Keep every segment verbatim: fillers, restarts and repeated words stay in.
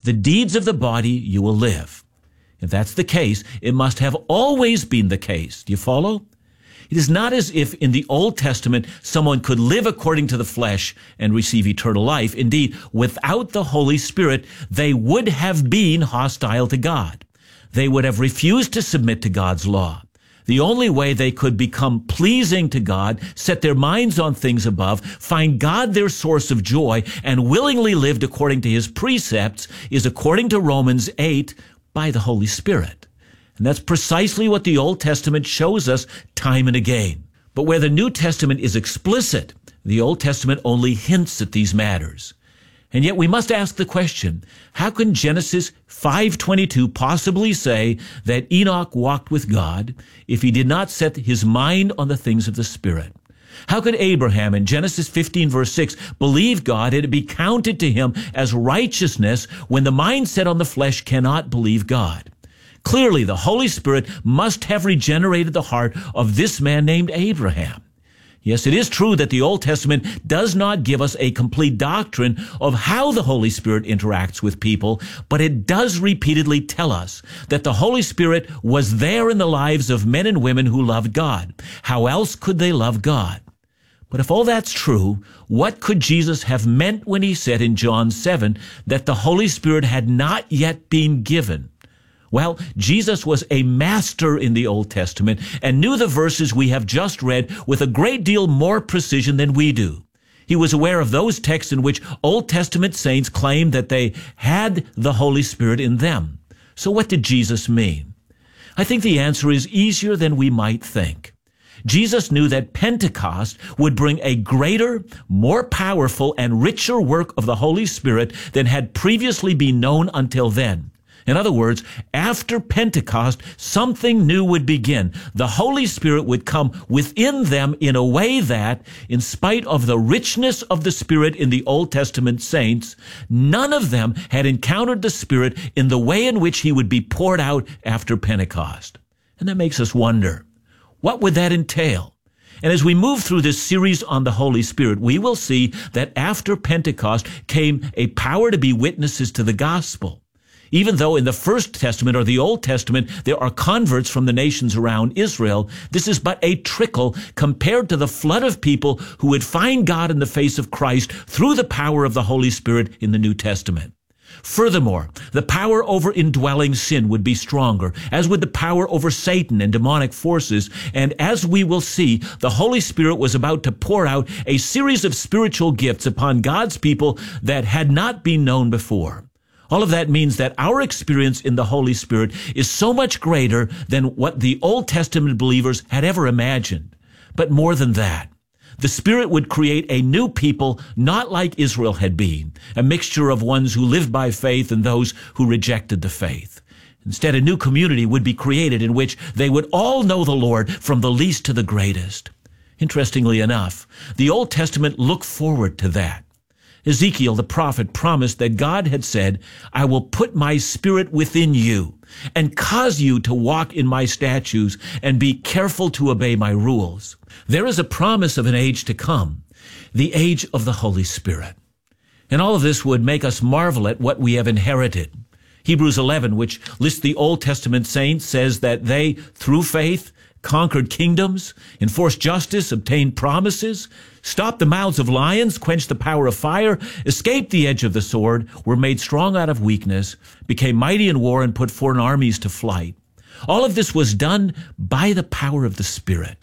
the deeds of the body, you will live. If that's the case, it must have always been the case. Do you follow? It is not as if in the Old Testament someone could live according to the flesh and receive eternal life. Indeed, without the Holy Spirit, they would have been hostile to God. They would have refused to submit to God's law. The only way they could become pleasing to God, set their minds on things above, find God their source of joy, and willingly lived according to his precepts is, according to Romans eight, by the Holy Spirit. And that's precisely what the Old Testament shows us time and again. But where the New Testament is explicit, the Old Testament only hints at these matters. And yet we must ask the question, how can Genesis five twenty-two possibly say that Enoch walked with God if he did not set his mind on the things of the Spirit? How could Abraham in Genesis fifteen verse six believe God and it be counted to him as righteousness when the mind set on the flesh cannot believe God? Clearly, the Holy Spirit must have regenerated the heart of this man named Abraham. Yes, it is true that the Old Testament does not give us a complete doctrine of how the Holy Spirit interacts with people, but it does repeatedly tell us that the Holy Spirit was there in the lives of men and women who loved God. How else could they love God? But if all that's true, what could Jesus have meant when he said in John seven that the Holy Spirit had not yet been given? Well, Jesus was a master in the Old Testament and knew the verses we have just read with a great deal more precision than we do. He was aware of those texts in which Old Testament saints claimed that they had the Holy Spirit in them. So what did Jesus mean? I think the answer is easier than we might think. Jesus knew that Pentecost would bring a greater, more powerful, and richer work of the Holy Spirit than had previously been known until then. In other words, after Pentecost, something new would begin. The Holy Spirit would come within them in a way that, in spite of the richness of the Spirit in the Old Testament saints, none of them had encountered the Spirit in the way in which he would be poured out after Pentecost. And that makes us wonder, what would that entail? And as we move through this series on the Holy Spirit, we will see that after Pentecost came a power to be witnesses to the gospel. Even though in the First Testament or the Old Testament there are converts from the nations around Israel, this is but a trickle compared to the flood of people who would find God in the face of Christ through the power of the Holy Spirit in the New Testament. Furthermore, the power over indwelling sin would be stronger, as would the power over Satan and demonic forces. And as we will see, the Holy Spirit was about to pour out a series of spiritual gifts upon God's people that had not been known before. All of that means that our experience in the Holy Spirit is so much greater than what the Old Testament believers had ever imagined. But more than that, the Spirit would create a new people not like Israel had been, a mixture of ones who lived by faith and those who rejected the faith. Instead, a new community would be created in which they would all know the Lord from the least to the greatest. Interestingly enough, the Old Testament looked forward to that. Ezekiel the prophet promised that God had said, I will put my Spirit within you and cause you to walk in my statutes and be careful to obey my rules. There is a promise of an age to come, the age of the Holy Spirit. And all of this would make us marvel at what we have inherited. Hebrews eleven, which lists the Old Testament saints, says that they, through faith, conquered kingdoms, enforced justice, obtained promises, stopped the mouths of lions, quenched the power of fire, escaped the edge of the sword, were made strong out of weakness, became mighty in war, and put foreign armies to flight. All of this was done by the power of the Spirit.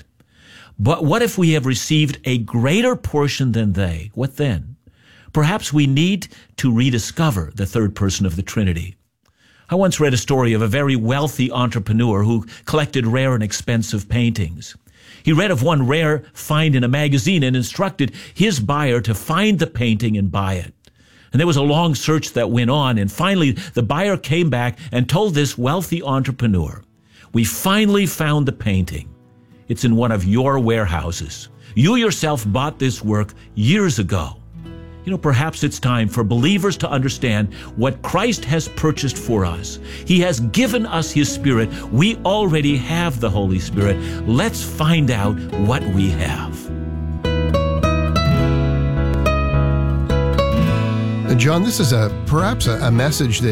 But what if we have received a greater portion than they? What then? Perhaps we need to rediscover the third person of the Trinity. I once read a story of a very wealthy entrepreneur who collected rare and expensive paintings. He read of one rare find in a magazine and instructed his buyer to find the painting and buy it. And there was a long search that went on, and finally the buyer came back and told this wealthy entrepreneur, we finally found the painting. It's in one of your warehouses. You yourself bought this work years ago. You know, perhaps it's time for believers to understand what Christ has purchased for us. He has given us His Spirit. We already have the Holy Spirit. Let's find out what we have. John, this is a perhaps a, a message that